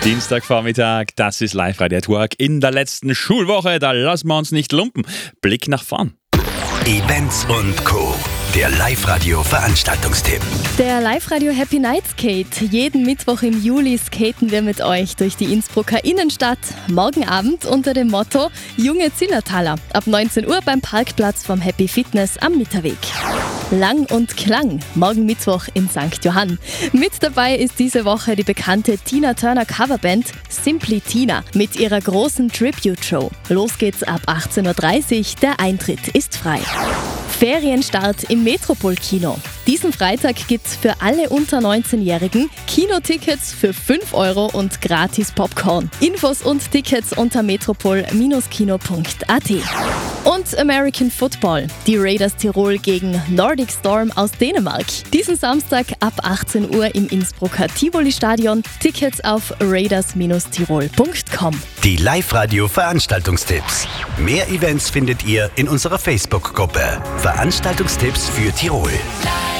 Dienstagvormittag, das ist Live-Radio at Work in der letzten Schulwoche. Da lassen wir uns nicht lumpen. Blick nach vorn. Events und Co. Der Live-Radio-Veranstaltungstipp. Der Live-Radio Happy Night Skate. Jeden Mittwoch im Juli skaten wir mit euch durch die Innsbrucker Innenstadt. Morgen Abend unter dem Motto Junge Zillertaler. Ab 19 Uhr beim Parkplatz vom Happy Fitness am Mitterweg. Lang und Klang. Morgen Mittwoch in St. Johann. Mit dabei ist diese Woche die bekannte Tina Turner Coverband Simply Tina mit ihrer großen Tribute-Show. Los geht's ab 18.30 Uhr. Der Eintritt ist frei. Ferienstart im Metropol-Kino. Diesen Freitag gibt's für alle unter 19-Jährigen Kinotickets für 5 Euro und gratis Popcorn. Infos und Tickets unter metropol-kino.at. Und American Football. Die Raiders Tirol gegen Nordic Storm aus Dänemark. Diesen Samstag ab 18 Uhr im Innsbrucker Tivoli-Stadion. Tickets auf raiders-tirol.com. Die Live-Radio-Veranstaltungstipps. Mehr Events findet ihr in unserer Facebook-Gruppe. Veranstaltungstipps für Tirol.